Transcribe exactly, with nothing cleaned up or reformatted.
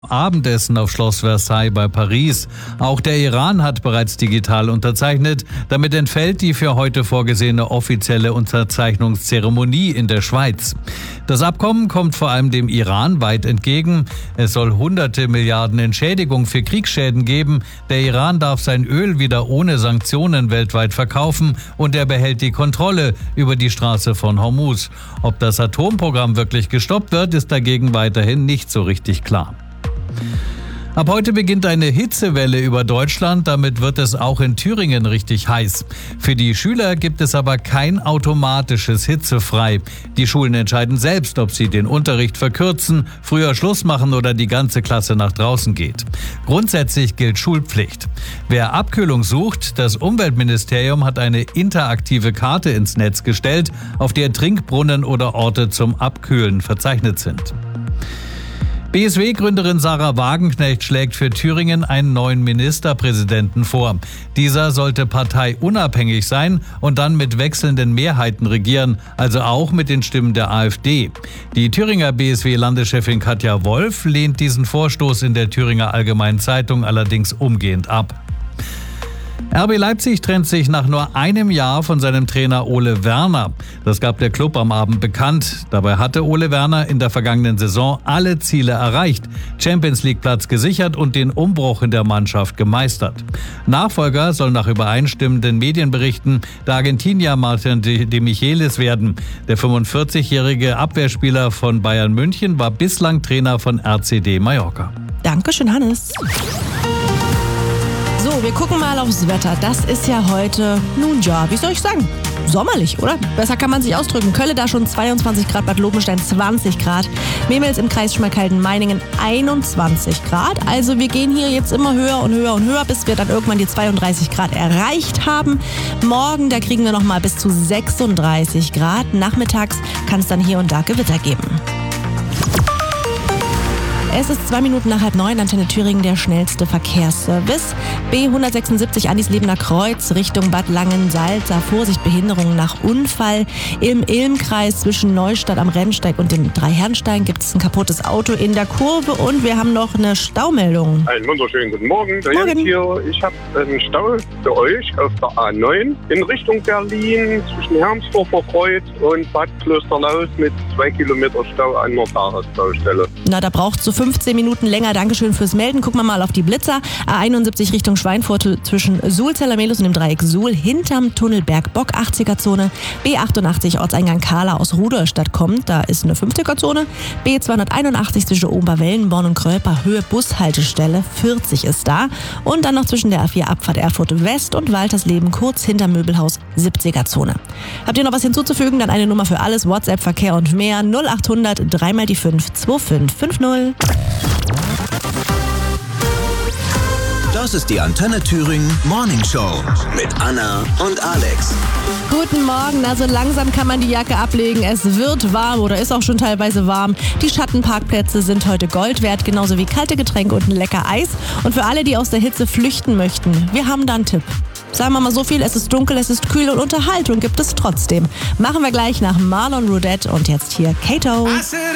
Abendessen auf Schloss Versailles bei Paris. Auch der Iran hat bereits digital unterzeichnet. Damit entfällt die für heute vorgesehene offizielle Unterzeichnungszeremonie in der Schweiz. Das Abkommen kommt vor allem dem Iran weit entgegen. Es soll hunderte Milliarden Entschädigung für Kriegsschäden geben. Der Iran darf sein Öl wieder ohne Sanktionen weltweit verkaufen und er behält die Kontrolle über die Straße von Hormuz. Ob das Atomprogramm wirklich gestoppt wird, ist dagegen weiterhin nicht so richtig klar. Ab heute beginnt eine Hitzewelle über Deutschland, damit wird es auch in Thüringen richtig heiß. Für die Schüler gibt es aber kein automatisches Hitzefrei. Die Schulen entscheiden selbst, ob sie den Unterricht verkürzen, früher Schluss machen oder die ganze Klasse nach draußen geht. Grundsätzlich gilt Schulpflicht. Wer Abkühlung sucht, das Umweltministerium hat eine interaktive Karte ins Netz gestellt, auf der Trinkbrunnen oder Orte zum Abkühlen verzeichnet sind. B S W-Gründerin Sarah Wagenknecht schlägt für Thüringen einen neuen Ministerpräsidenten vor. Dieser sollte parteiunabhängig sein und dann mit wechselnden Mehrheiten regieren, also auch mit den Stimmen der AfD. Die Thüringer B S W-Landeschefin Katja Wolf lehnt diesen Vorstoß in der Thüringer Allgemeinen Zeitung allerdings umgehend ab. R B Leipzig trennt sich nach nur einem Jahr von seinem Trainer Ole Werner. Das gab der Club am Abend bekannt. Dabei hatte Ole Werner in der vergangenen Saison alle Ziele erreicht, Champions-League-Platz gesichert und den Umbruch in der Mannschaft gemeistert. Nachfolger soll nach übereinstimmenden Medienberichten der Argentinier Martin de Michelis werden. Der fünfundvierzigjährige Abwehrspieler von Bayern München war bislang Trainer von R C D Mallorca. Dankeschön, Hannes. So, wir gucken mal aufs Wetter. Das ist ja heute, nun ja, wie soll ich sagen, sommerlich, oder? Besser kann man sich ausdrücken. Kölle da schon zweiundzwanzig Grad, Bad Lobenstein zwanzig Grad, Memels im Kreis Schmalkalden-Meiningen einundzwanzig Grad. Also wir gehen hier jetzt immer höher und höher und höher, bis wir dann irgendwann die zweiunddreißig Grad erreicht haben. Morgen, da kriegen wir noch mal bis zu sechsunddreißig Grad. Nachmittags kann es dann hier und da Gewitter geben. Es ist zwei Minuten nach halb neun, Antenne Thüringen, der schnellste Verkehrsservice. B hundertsechsundsiebzig Andis-Lebener Kreuz Richtung Bad Langensalza. Vorsicht, Behinderung nach Unfall. Im Ilmkreis zwischen Neustadt am Rennsteig und dem Dreiherrenstein gibt es ein kaputtes Auto in der Kurve und wir haben noch eine Staumeldung. Einen wunderschönen guten Morgen. Der Morgen. Jens hier. Ich habe einen Stau für euch auf der A neun in Richtung Berlin zwischen Hermsdorfer Kreuz und Bad Klösterlaus mit zwei Kilometer Stau an der Tagesbaustelle. Na, da braucht es so fünfzehn Minuten länger. Dankeschön fürs Melden. Gucken wir mal auf die Blitzer. A einundsiebzig Richtung Schweinfurt zwischen Suhl-Zellermelus und dem Dreieck Suhl hinterm Tunnel Bergbock achtziger-Zone. B achtundachtzig Ortseingang Kahla aus Rudolstadt kommt. Da ist eine fünfziger-Zone. B zweihunderteinundachtzig zwischen Oberwellenborn und Kröper Höhe Bushaltestelle vierzig ist da. Und dann noch zwischen der A vier Abfahrt Erfurt West und Waltersleben kurz hinterm Möbelhaus siebziger-Zone. Habt ihr noch was hinzuzufügen? Dann eine Nummer für alles. WhatsApp, Verkehr und mehr. null achthundert drei mal die fünf zwei fünf fünf null. Das ist die Antenne Thüringen Morning Show mit Anna und Alex. Guten Morgen, also langsam kann man die Jacke ablegen. Es wird warm oder ist auch schon teilweise warm. Die Schattenparkplätze sind heute Gold wert, genauso wie kalte Getränke und ein lecker Eis. Und für alle, die aus der Hitze flüchten möchten, wir haben da einen Tipp. Sagen wir mal so viel, es ist dunkel, es ist kühl und Unterhaltung gibt es trotzdem. Machen wir gleich nach Marlon Rudette und jetzt hier Kato.